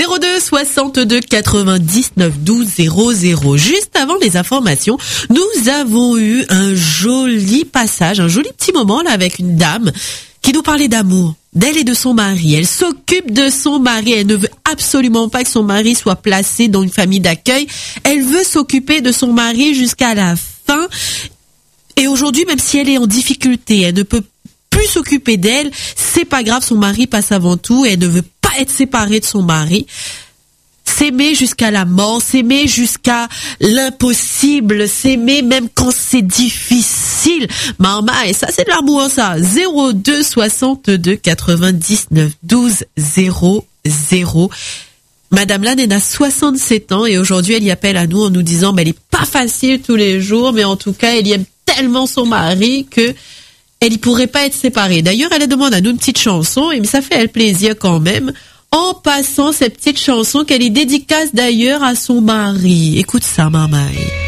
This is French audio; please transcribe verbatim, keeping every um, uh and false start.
zéro deux soixante-deux quatre-vingt-dix-neuf douze zéro zéro. Juste avant les informations, nous avons eu un joli passage, un joli petit moment là avec une dame qui nous parlait d'amour, d'elle et de son mari. Elle s'occupe de son mari. Elle ne veut absolument pas que son mari soit placé dans une famille d'accueil. Elle veut s'occuper de son mari jusqu'à la fin. Et aujourd'hui, même si elle est en difficulté, elle ne peut plus s'occuper d'elle, c'est pas grave, son mari passe avant tout et elle ne veut pas être séparée de son mari. S'aimer jusqu'à la mort, s'aimer jusqu'à l'impossible, s'aimer même quand c'est difficile. Maman, et ça c'est de l'amour ça. zéro deux soixante-deux quatre-vingt-dix-neuf douze zéro zéro. Madame Lannes, elle a soixante-sept ans et aujourd'hui elle y appelle à nous en nous disant ben, elle est pas facile tous les jours, mais en tout cas elle y aime tellement son mari que elle y pourrait pas être séparée. D'ailleurs, elle demande à nous une petite chanson et ça fait elle plaisir quand même en passant cette petite chanson qu'elle est dédicace d'ailleurs à son mari. Écoute ça, maman.